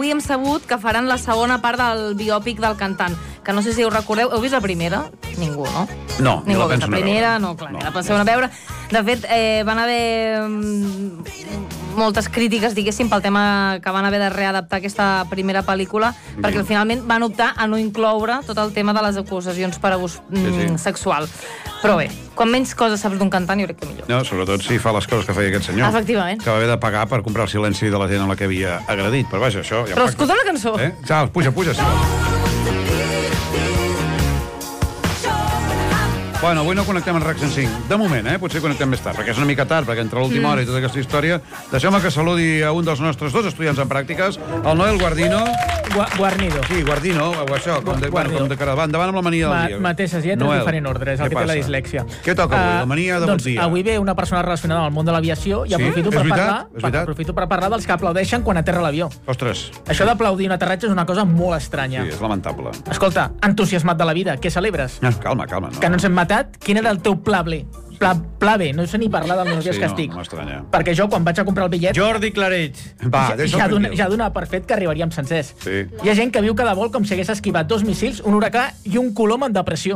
avui hem sabut que faran la segona part del biòpic del cantant, que no sé si ho recordeu. Heu vist la primera? Ningú, no? No, Ningú no ha vist la primera, no, clar, la penseu a veure. De fet, van haver moltes crítiques, diguéssim, pel tema que van haver de readaptar aquesta primera pel·lícula, perquè finalment van optar a no incloure tot el tema de les acusacions per abús sexual. Però bé, quan menys coses saps d'un cantant, jo crec que millor. No, sobretot si fa les coses que feia aquest senyor. Efectivament. Que va haver de pagar per comprar el silenci de la gent a la que havia agredit. Però vaja, això... Ja però escolta la cançó. Ja, puja, sí. Bueno, avui no connectem en RAC 105. De moment, potser connectem més tard, perquè és una mica tard, perquè entre l'última hora i tota aquesta història... Deixeu-me que saludi a un dels nostres dos estudiants en pràctiques, el Noel Guardino. Guarnido. Sí, Guardino, o això, com de cara davant amb la mania del dia. Mateixes lletres, diferent ordre, és el que té la dislèxia. Què toca avui? La mania de bon dia. Doncs avui ve una persona relacionada amb el món de l'aviació i aprofito per parlar dels que aplaudeixen quan aterra l'avió. Ostres. Això d'aplaudir un aterratge és una cosa molt estranya. Sí, és lamentable. Escolta, entusiasmat de la vida, què celebres? Calma. Que no ens hem matat? Quin era el teu pla B? Pla B, no sé ni parlar del nerviós que estic. No m'estranya. Perquè jo, quan vaig a comprar el bitllet... Jordi Claret. Ja donava per fet que arribaríem sencers. Sí. Hi ha gent que viu cada vol com si hagués esquivat 2 míssils, un huracà i un colom en depressió.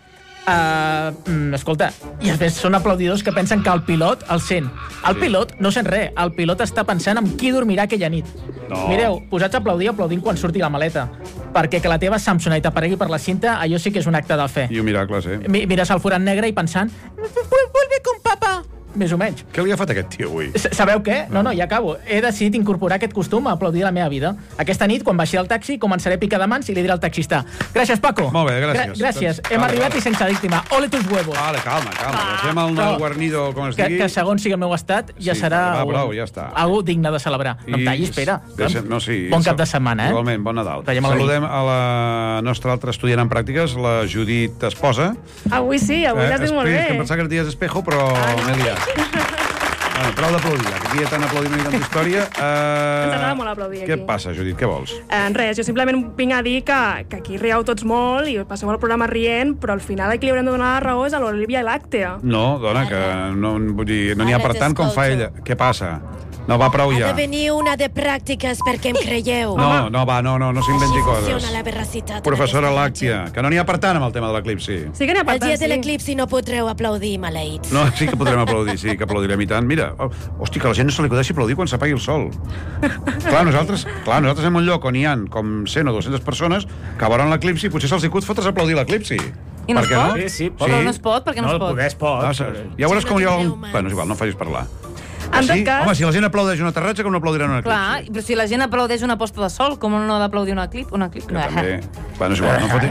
Escolta, i a més són aplaudidors que pensen que el pilot el sent. El pilot no sent res, el pilot està pensant en qui dormirà aquella nit. No. Mireu, posats a aplaudir, aplaudint quan surti la maleta. Perquè que la teva Samsonite aparegui per la cinta, allò sí que és un acte de fe. I un miracle, sí. Mires el forat negre i pensant vuelve con papá. Més o menys. Què li ha fet aquest tio avui? Sabeu què? No, ja acabo. He decidit incorporar aquest costum a aplaudir la meva vida. Aquesta nit, quan baixi al taxi, començaré a picar de mans i li diré al taxista: gràcies, Paco. Molt bé, gràcies. Gràcies. Hem arribat i sense víctima. Ole tus huevos. Vale, calma. Deixem el Noel Guarnido com es digui. Que segons sigui el meu estat, ja serà prou, ja està. algo digne de celebrar. No em talli, espera. Bon cap de setmana, Igualment, bon Nadal. Saludem a la nostra altra estudiant en pràctiques, la Judit Esposa. Avui sí, avui l'has dit molt bé. Que em pensava que et dies Espejo, però m'he liat. Bueno, prou d'aplaudir, aquí hi ha tant aplaudiment i tanta història. Ens agrada molt aplaudir aquí. Què passa, Judit, què vols? Res, jo simplement vinc a dir que aquí rieu tots molt i passeu el programa rient, però al final a qui li haurem de donar la raó és a l'Olivia Làctea. No, dona, que no n'hi ha per tant com fa ella. Què passa? No, va, prou ja. Ha de venir una de pràctiques perquè em creieu. No s'inventi coses. Funciona la veracitat. Professora Làctia, que no n'hi ha per tant amb el tema de l'eclipsi. Sí que n'hi ha per tant, El dia de l'eclipsi no podreu aplaudir, maleïts. No, sí que podrem aplaudir, sí que aplaudirem i tant. Mira, hosti, que la gent no se li acudeixi aplaudir quan s'apagui el sol. Clar, nosaltres som un lloc on hi ha com 100 o 200 persones que veuran l'eclipsi i potser se'ls acut fotre's a aplaudir l'eclipsi. I no es pot? Sí, Però no es pot, perquè no es pot. Poder es pot. Ja veuràs com hi ha algun... Bueno, és igual, no em facis parlar. En tot cas... Home, si la gent aplaudeix un aterratge, com no aplaudiran un eclipsi? Clar, però si la gent aplaudeix una posta de sol, com no ha d'aplaudir un eclipsi? També. Bueno, és igual.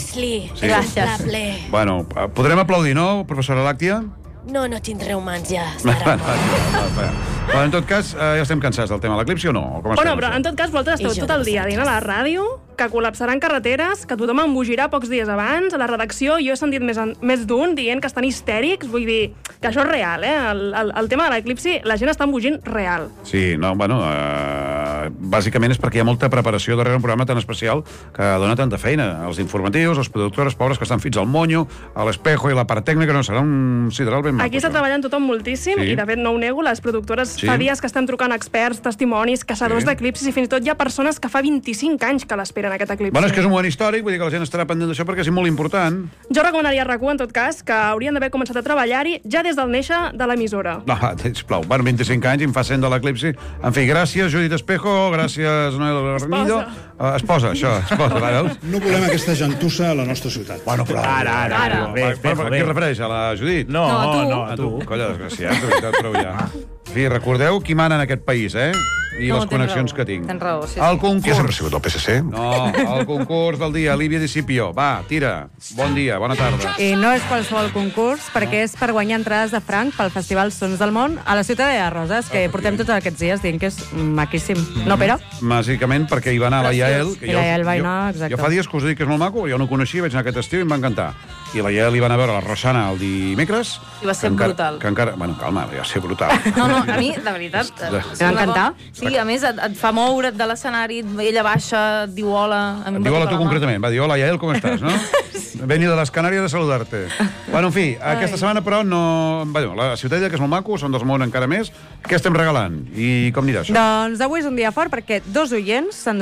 Eclipsi. Bueno, podrem aplaudir, no, professora Làctia? No tindreu mans ja. Bueno, en tot cas, ja estem cansats del tema de l'eclipsi o no? Bueno, però en tot cas vosaltres esteu tot el dia dient a la ràdio que col·lapsaran carreteres, que tothom embogirà pocs dies abans. A la redacció jo he sentit més d'un dient que estan histèrics. Vull dir que això és real, el tema de l'eclipsi, la gent està embogint real. Sí, no, bueno, bàsicament és perquè hi ha molta preparació darrere un programa tan especial que dona tanta feina. Els informatius, les productores pobres que estan fins al monyo, a l'Espejo i la part tècnica, no, serà un sideral ben maco. Aquí està treballant tothom moltíssim i, de fet, no ho nego, les productores fa dies que estan trucant experts, testimonis, caçadors d'eclipsis i fins i tot hi ha persones que fa 25 anys que l'esperen aquest eclipsi. Bueno, és que és un moment històric, vull dir que la gent estarà pendent d'això perquè és molt important. Jo recomanaria a RAC1, en tot cas, que haurien d'haver començat a treballar-hi ja des del néixer de l'emissora. No, sisplau, bueno, 25 anys i em fa 100 de l'eclipsi. En fi, gràcies, Judit Espejo, gràcies, Noel Guarnido. Esposa, veus? No volem aquesta gentussa a la nostra ciutat. Bueno, però... Ara. Qui es refereix? A la Judit? No, a tu. Colla, desgraciat, de veritat, prou ja. En fi, recordeu qui mana en aquest país, I les connexions que tinc. Tens raó, sí. El concurs... Qui sempre ha sigut el PSC? No, el concurs del dia, Líbia Discipio. Va, tira. Bon dia, bona tarda. I no és qualsevol concurs, perquè és per guanyar entrades de franc pel Festival Sons del Món a la ciutat de Roses, que portem tots aquests dies dient que és maquíssim. No, Pere? Bàsicament perquè hi va anar la Yael. I la Yael va anar, exacte. Jo fa dies que us dic que és molt maco, jo no ho coneixia, vaig anar aquest estiu i em va encantar. I la Yael hi va anar a veure la Rosana el dimecres. I va ser brutal. Que encara... Bueno, calma, va ser brutal. No, a mi, de veritat... Te va encantar? Sí, a més, et fa moure't de l'escenari, ella baixa, et diu hola... Et diu hola tu concretament, va dir hola Yael, com estàs, no? Veni de les Canàries a saludar-te. Bueno, en fi, aquesta setmana, però, no... Bueno, la Ciutadella, que és molt maco, són dels món encara més. Què estem regalant? I com anirà això? Doncs avui és un dia fort perquè 2 oients s'han